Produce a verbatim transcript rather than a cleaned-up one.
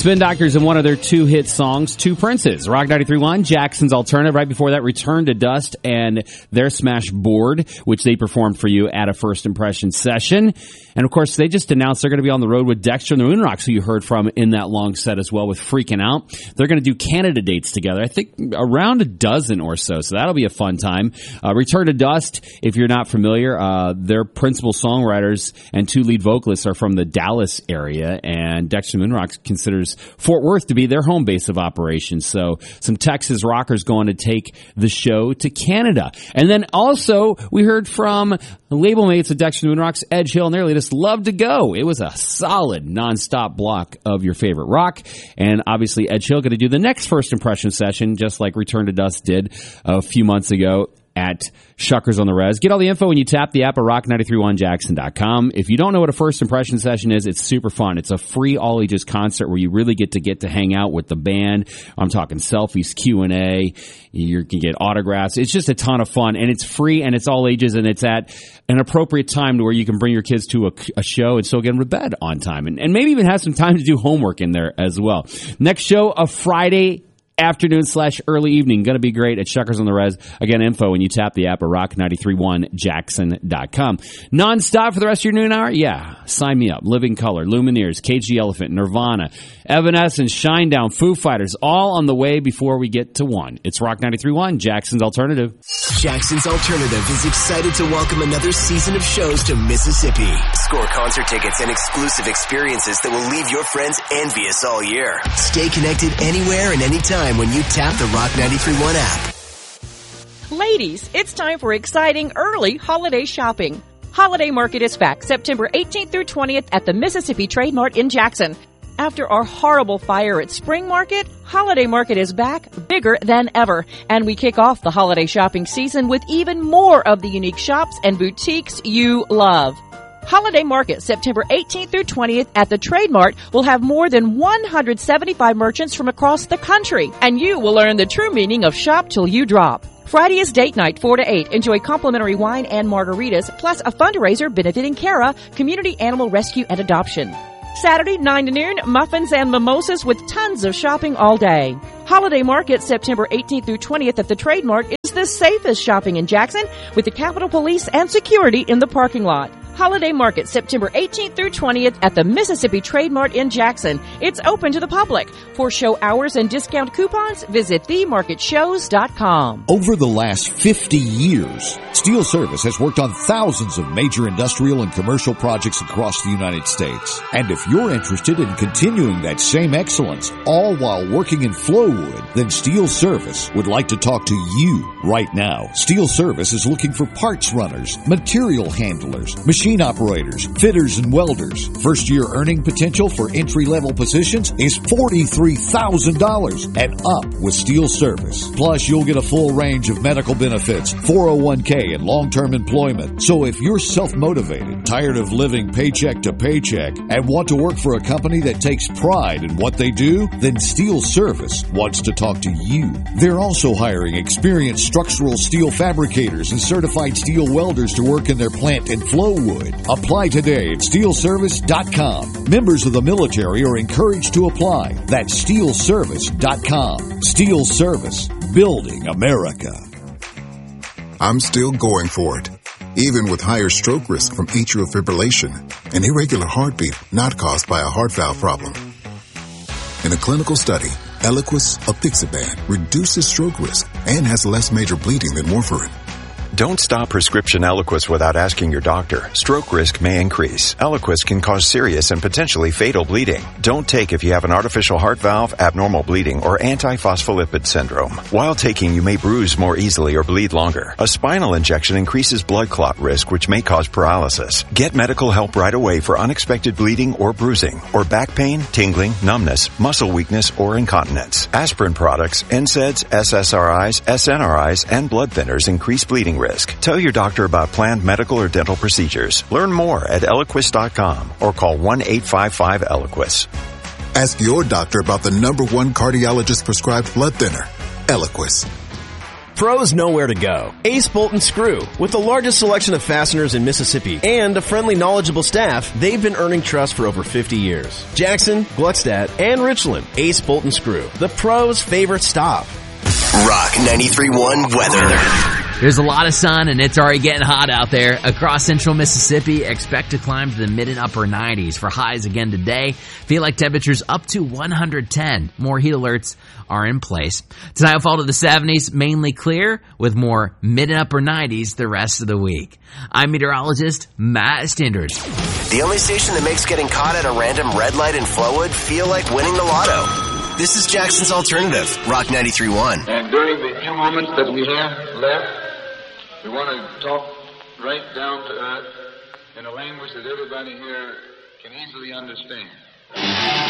Spin Doctors and one of their two hit songs, Two Princes. Rock ninety-three point one, Jackson's Alternative. Right before that, Return to Dust and their Smash Board, which they performed for you at a First Impression session. And, of course, they just announced they're going to be on the road with Dexter and the Moonrocks, who you heard from in that long set as well with Freaking Out. They're going to do Canada dates together, I think around a dozen or so, so that'll be a fun time. Uh, Return to Dust, if you're not familiar, uh, their principal songwriters and two lead vocalists are from the Dallas area, and Dexter and the Moonrocks considers Fort Worth to be their home base of operations. So some Texas rockers going to take the show to Canada. And then also, we heard from label mates of Dexter and the Moonrocks, Edge Hill and their latest Love to Go. It was a solid nonstop block of your favorite rock. And obviously Edge Hill going to do the next First Impression session, just like Return to Dust did a few months ago at Shuckers on the Res. Get all the info when you tap the app at rock nine three one jackson dot com. If you don't know what a First Impression session is, it's super fun. It's a free all ages concert where you really get to get to hang out with the band. I'm talking selfies, Q and A. You can get autographs. It's just a ton of fun, and it's free, and it's all ages, and it's at an appropriate time to where you can bring your kids to a, a show and still get them to bed on time, and, and maybe even have some time to do homework in there as well. Next show, a Friday afternoon slash early evening. Going to be great at Shuckers on the Res. Again, info when you tap the app at rock nine three one jackson dot com. Non-stop for the rest of your noon hour? Yeah. Sign me up. Living Colour, Lumineers, Cage the Elephant, Nirvana, Evanescence, Shinedown, Foo Fighters, all on the way before we get to one. It's Rock ninety-three point one, Jackson's Alternative. Jackson's Alternative is excited to welcome another season of shows to Mississippi. Score concert tickets and exclusive experiences that will leave your friends envious all year. Stay connected anywhere and anytime when you tap the Rock ninety-three point one app. Ladies, it's time for exciting early holiday shopping. Holiday Market is back September eighteenth through twentieth at the Mississippi Trade Mart in Jackson. After our horrible fire at Spring Market, Holiday Market is back, bigger than ever. And we kick off the holiday shopping season with even more of the unique shops and boutiques you love. Holiday Market, September eighteenth through twentieth at the Trade Mart, will have more than one hundred seventy-five merchants from across the country. And you will learn the true meaning of shop till you drop. Friday is date night, four to eight. Enjoy complimentary wine and margaritas, plus a fundraiser benefiting Cara, Community Animal Rescue and Adoption. Saturday, nine to noon, muffins and mimosas with tons of shopping all day. Holiday Market, September eighteenth through twentieth at the Trade Mart is the safest shopping in Jackson with the Capitol Police and security in the parking lot. Holiday Market, September eighteenth through twentieth at the Mississippi Trade Mart in Jackson. It's open to the public. For show hours and discount coupons, visit the market shows dot com. Over the last fifty years, Steel Service has worked on thousands of major industrial and commercial projects across the United States. And if you're interested in continuing that same excellence, all while working in Flowwood, then Steel Service would like to talk to you right now. Steel Service is looking for parts runners, material handlers, machine operators, fitters, and welders. First-year earning potential for entry-level positions is forty-three thousand dollars and up with Steel Service. Plus, you'll get a full range of medical benefits, four oh one k, and long-term employment. So if you're self-motivated, tired of living paycheck to paycheck, and want to work for a company that takes pride in what they do, then Steel Service wants to talk to you. They're also hiring experienced structural steel fabricators and certified steel welders to work in their plant in Flowwood. Apply today at steel service dot com. Members of the military are encouraged to apply. That's steel service dot com. Steel Service, building America. I'm still going for it, even with higher stroke risk from atrial fibrillation, an irregular heartbeat not caused by a heart valve problem. In a clinical study, Eliquis apixaban reduces stroke risk and has less major bleeding than warfarin. Don't stop prescription Eliquis without asking your doctor. Stroke risk may increase. Eliquis can cause serious and potentially fatal bleeding. Don't take if you have an artificial heart valve, abnormal bleeding, or antiphospholipid syndrome. While taking, you may bruise more easily or bleed longer. A spinal injection increases blood clot risk, which may cause paralysis. Get medical help right away for unexpected bleeding or bruising, or back pain, tingling, numbness, muscle weakness, or incontinence. Aspirin products, N SAIDs, S S R Is, S N R Is, and blood thinners increase bleeding risk. Tell your doctor about planned medical or dental procedures. Learn more at eliquis dot com or call one eight five five Eliquis. Ask your doctor about the number one cardiologist prescribed blood thinner, Eliquis. pros know where to go. Ace Bolt and Screw. With the largest selection of fasteners in Mississippi and a friendly, knowledgeable staff, they've been earning trust for over fifty years. Jackson, Gluckstadt, and Richland. Ace Bolt and Screw. The pros' favorite stop. Rock ninety-three point one weather. There's a lot of sun, and it's already getting hot out there. Across central Mississippi, expect to climb to the mid and upper nineties for highs again today. Feel like temperatures up to one hundred ten. More heat alerts are in place. Tonight will fall to the seventies, mainly clear, with more mid and upper nineties the rest of the week. I'm meteorologist Matt Stinders. The only station that makes getting caught at a random red light in Flowood feel like winning the lotto. This is Jackson's Alternative, Rock ninety-three point one. And during the few moments that we have left, we want to talk right down to earth in a language that everybody here can easily understand.